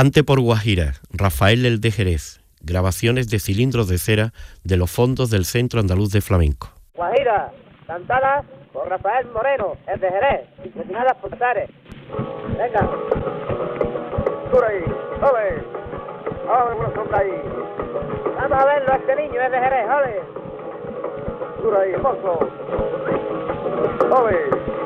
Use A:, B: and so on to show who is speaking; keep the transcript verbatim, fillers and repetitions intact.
A: Cante por Guajira, Rafael el de Jerez. Grabaciones de cilindros de cera de los fondos del Centro Andaluz de Flamenco.
B: Guajira, cantadas por Rafael Moreno, el de Jerez, interpretadas por Tares. Venga. Por ahí, ¡ole! ¡Ole, una sombra ahí! Vamos a verlo a este niño, es de Jerez, ¡ole! Por ahí, hermoso. ¡Ole!